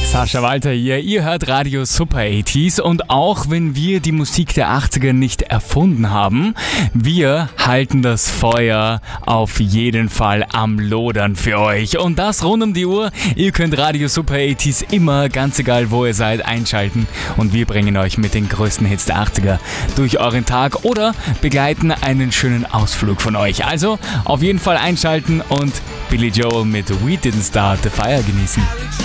Sascha Walter hier, ihr hört Radio Super 80s und auch wenn wir die Musik der 80er nicht erfunden haben, wir halten das Feuer auf jeden Fall am Lodern für euch und das rund um die Uhr. Ihr könnt Radio Super 80s immer, ganz egal wo ihr seid, einschalten und wir bringen euch mit den größten Hits der 80er durch euren Tag oder begleiten einen schönen Ausflug von euch. Also auf jeden Fall einschalten und Billy Joel mit We Didn't Start the Fire genießen.